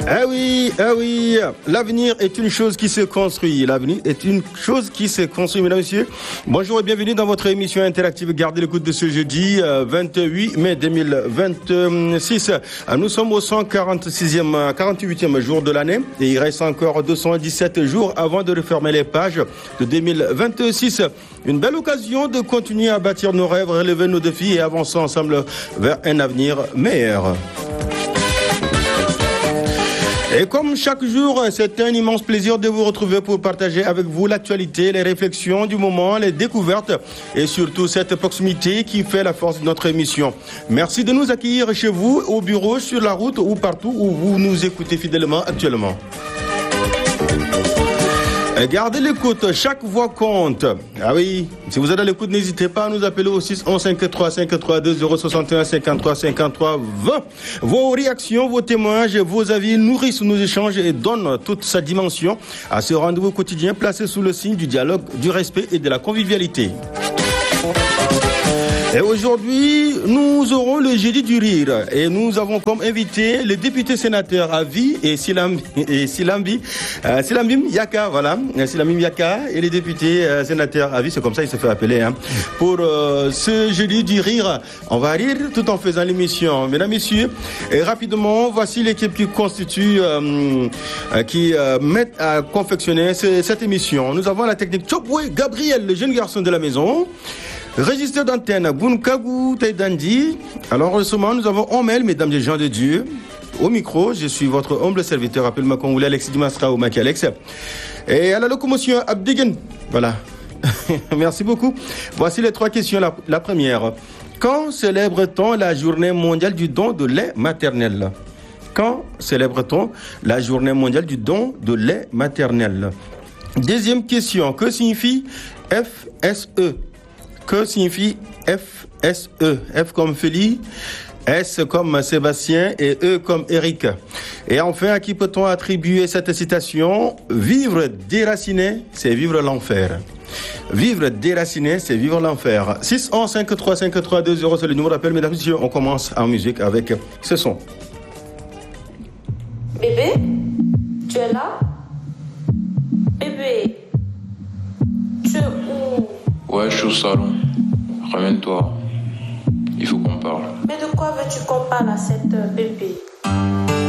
oui, l'avenir est une chose qui se construit. L'avenir est une chose qui se construit, mesdames et messieurs. Bonjour et bienvenue dans votre émission interactive. Gardez l'écoute de ce jeudi 28 mai 2026. Nous sommes au 48e jour de l'année et il reste encore 217 jours avant de refermer les pages de 2026. Une belle occasion de continuer à bâtir nos rêves, relever nos défis et avancer ensemble vers un avenir meilleur. Et comme chaque jour, c'est un immense plaisir de vous retrouver pour partager avec vous l'actualité, les réflexions du moment, les découvertes et surtout cette proximité qui fait la force de notre émission. Merci de nous accueillir chez vous, au bureau, sur la route ou partout où vous nous écoutez fidèlement actuellement. Gardez l'écoute, chaque voix compte. Ah oui, si vous êtes à l'écoute, n'hésitez pas à nous appeler au 611 53 532 061 53 53 20. Vos réactions, vos témoignages, vos avis nourrissent nos échanges et donnent toute sa dimension à ce rendez-vous quotidien placé sous le signe du dialogue, du respect et de la convivialité. Et aujourd'hui, nous aurons le jeudi du rire et nous avons comme invité le député sénateur à vie et Silambim Yaka, voilà, Silambim Yaka et les députés sénateurs à vie, c'est comme ça il se fait appeler. Pour ce jeudi du rire, on va rire tout en faisant l'émission. Mesdames, messieurs, et rapidement, voici l'équipe qui constitue, qui met à confectionner cette émission. Nous avons la technique Chopwe Gabriel, le jeune garçon de la maison. Registre d'antenne, Bunkagu Taïdandi. Alors, récemment, nous avons Omel, mesdames et gens de Dieu. Au micro, je suis votre humble serviteur, appelle-moi comme vous voulez, Alexis Dimastra ou Maki Alex. Et à la locomotion, Abdigen. Voilà. Merci beaucoup. Voici les trois questions. La première. Quand célèbre-t-on la journée mondiale du don de lait maternel? Quand célèbre-t-on la journée mondiale du don de lait maternel? Deuxième question. Que signifie FSE? Que signifie FSE? F comme Félix, S comme Sébastien et E comme Eric. Et enfin, à qui peut-on attribuer cette citation? Vivre déraciné, c'est vivre l'enfer. Vivre déraciné, c'est vivre l'enfer. 611 53 53 20, c'est le numéro d'appel. Mesdames et messieurs, on commence en musique avec ce son. Bébé, tu es là? Bébé, tu es où? Ouais, je suis au salon. Ramène-toi. Il faut qu'on parle. Mais de quoi veux-tu qu'on parle à cette bébé?